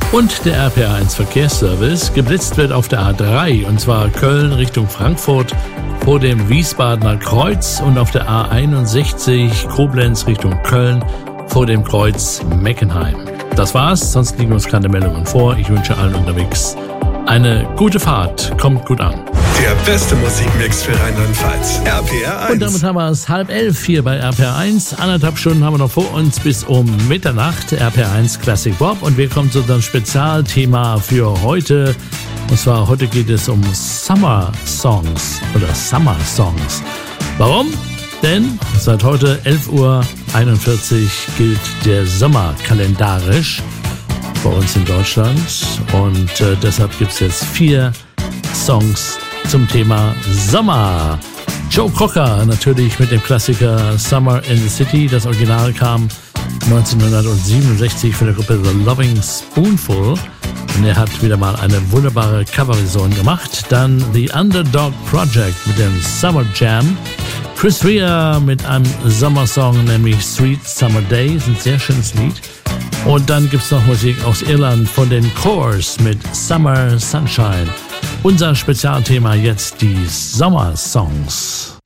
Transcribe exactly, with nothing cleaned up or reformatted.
Und der R P R eins Verkehrsservice. Geblitzt wird auf der A drei, und zwar Köln Richtung Frankfurt vor dem Wiesbadener Kreuz und auf der A einundsechzig Koblenz Richtung Köln vor dem Kreuz Meckenheim. Das war's, sonst liegen uns keine Meldungen vor. Ich wünsche allen unterwegs eine gute Fahrt. Kommt gut an. Der beste Musikmix für Rheinland-Pfalz. R P R eins. Und damit haben wir es halb elf hier bei R P R eins. Anderthalb Stunden haben wir noch vor uns bis um Mitternacht. R P R eins Classic Pop. Und wir kommen zu unserem Spezialthema für heute. Und zwar heute geht es um Summer Songs oder Summer Songs. Warum? Denn seit heute elf Uhr einundvierzig gilt der Sommer kalendarisch bei uns in Deutschland. Und äh, deshalb gibt es jetzt vier Songs zum Thema Sommer. Joe Cocker natürlich mit dem Klassiker Summer in the City. Das Original kam neunzehnhundertsiebenundsechzig von der Gruppe The Loving Spoonful. Und er hat wieder mal eine wunderbare Coverversion gemacht. Dann The Underdog Project mit dem Summer Jam. Chris Rea mit einem Sommersong, nämlich Sweet Summer Day. Das ist ein sehr schönes Lied. Und dann gibt es noch Musik aus Irland von den Coors mit Summer Sunshine. Unser Spezialthema jetzt die Sommersongs.